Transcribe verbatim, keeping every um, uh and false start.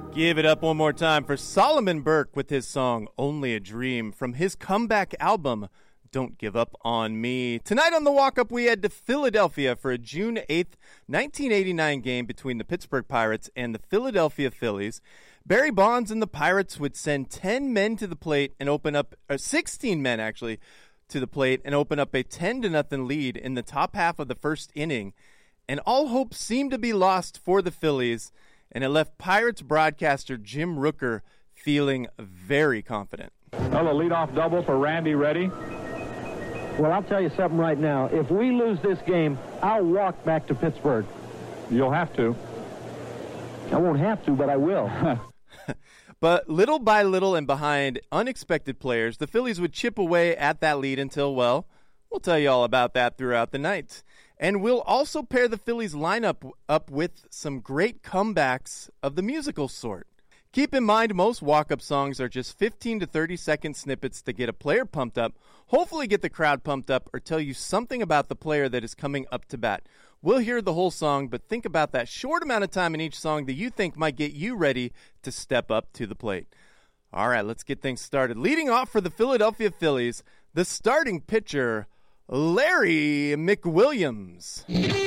Give it up one more time for Solomon Burke with his song Only a Dream from his comeback album Don't Give Up on Me. Tonight on the walk-up, we head to Philadelphia for a June eighth, nineteen eighty-nine game between the Pittsburgh Pirates and the Philadelphia Phillies. Barry Bonds and the Pirates would send ten men to the plate and open up, or sixteen men actually, to the plate and open up a ten to nothing lead in the top half of the first inning. And all hope seemed to be lost for the Phillies, and it left Pirates broadcaster Jim Rooker feeling very confident. Well, a leadoff double for Randy Ready. Well, I'll tell you something right now. If we lose this game, I'll walk back to Pittsburgh. You'll have to. I won't have to, but I will. But little by little and behind unexpected players, the Phillies would chip away at that lead until, well, we'll tell you all about that throughout the night. And we'll also pair the Phillies lineup up with some great comebacks of the musical sort. Keep in mind, most walk-up songs are just fifteen to thirty second snippets to get a player pumped up, hopefully get the crowd pumped up, or tell you something about the player that is coming up to bat. We'll hear the whole song, but think about that short amount of time in each song that you think might get you ready to step up to the plate. All right, let's get things started. Leading off for the Philadelphia Phillies, the starting pitcher, Larry McWilliams.